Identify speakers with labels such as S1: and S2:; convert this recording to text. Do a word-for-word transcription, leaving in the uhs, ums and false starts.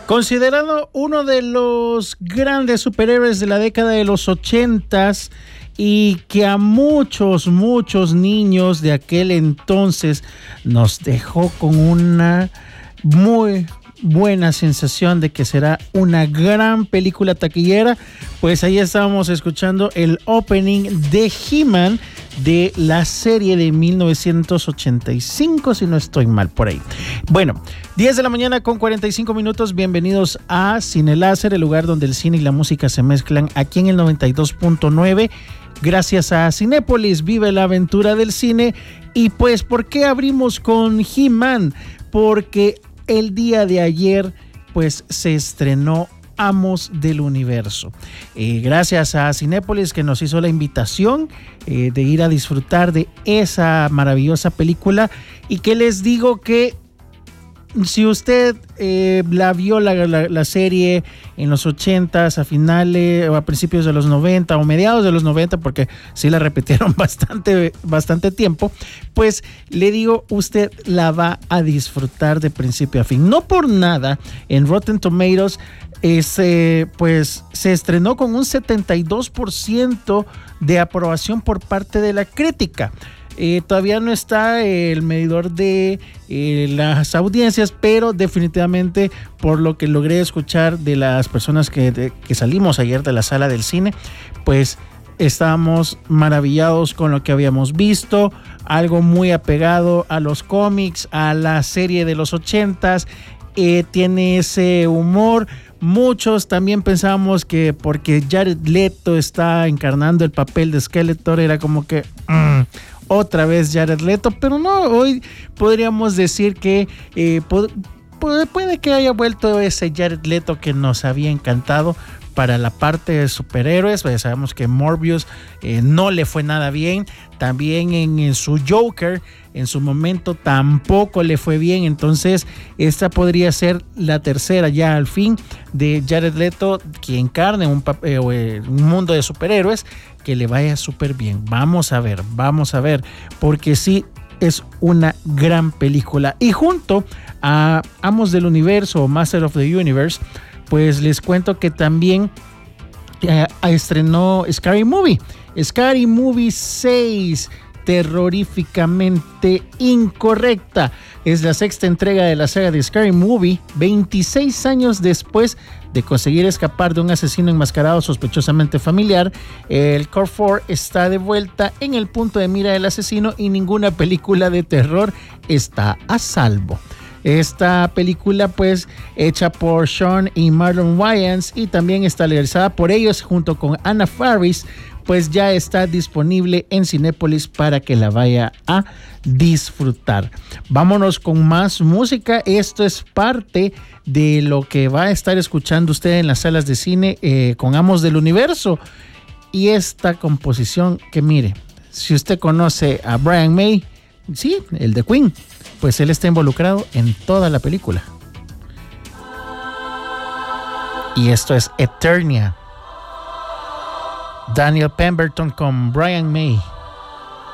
S1: Considerado uno de los grandes superhéroes de la década de los ochentas y que a muchos, muchos niños de aquel entonces nos dejó con una muy buena sensación de que será una gran película taquillera, pues ahí estábamos escuchando el opening de He-Man de la serie de mil novecientos ochenta y cinco, si no estoy mal por ahí. Bueno, diez de la mañana con cuarenta y cinco minutos, bienvenidos a Cine Láser, el lugar donde el cine y la música se mezclan aquí en el noventa y dos punto nueve. Gracias a Cinépolis, vive la aventura del cine. Y pues, ¿por qué abrimos con He-Man? Porque el día de ayer, pues, se estrenó Amos del Universo. Eh, gracias a Cinépolis que nos hizo la invitación eh, de ir a disfrutar de esa maravillosa película. Y que les digo que si usted eh, la vio la, la, la serie en los ochentas, a finales o a principios de los noventa o mediados de los noventa, porque sí la repitieron bastante, bastante tiempo, pues le digo, usted la va a disfrutar de principio a fin. No por nada, en Rotten Tomatoes es, eh, pues se estrenó con un setenta y dos por ciento de aprobación por parte de la crítica. Eh, todavía no está el medidor de eh, las audiencias, pero definitivamente por lo que logré escuchar de las personas que, de, que salimos ayer de la sala del cine, pues estábamos maravillados con lo que habíamos visto, algo muy apegado a los cómics, a la serie de los ochentas, eh, tiene ese humor. Muchos también pensábamos que porque Jared Leto está encarnando el papel de Skeletor era como que mmm, otra vez Jared Leto, pero no, hoy podríamos decir que eh, puede, puede que haya vuelto ese Jared Leto que nos había encantado para la parte de superhéroes. Pues sabemos que Morbius eh, no le fue nada bien, también en, en su Joker en su momento tampoco le fue bien, entonces esta podría ser la tercera ya al fin de Jared Leto que encarne un, eh, un mundo de superhéroes que le vaya súper bien. Vamos a ver, vamos a ver, porque sí es una gran película. Y junto a Amos del Universo o Master of the Universe, pues les cuento que también eh, estrenó Scary Movie, Scary Movie seis, terroríficamente incorrecta. Es la sexta entrega de la saga de Scary Movie, veintiséis años después de conseguir escapar de un asesino enmascarado sospechosamente familiar. El Core cuatro está de vuelta en el punto de mira del asesino y ninguna película de terror está a salvo. Esta película, pues, hecha por Sean y Marlon Wayans y también está realizada por ellos junto con Anna Faris, pues ya está disponible en Cinépolis para que la vaya a disfrutar. Vámonos con más música. Esto es parte de lo que va a estar escuchando usted en las salas de cine eh, con Amos del Universo. Y esta composición que mire, si usted conoce a Brian May, sí, el de Queen, pues él está involucrado en toda la película. Y esto es Eternia. Daniel Pemberton con Brian May.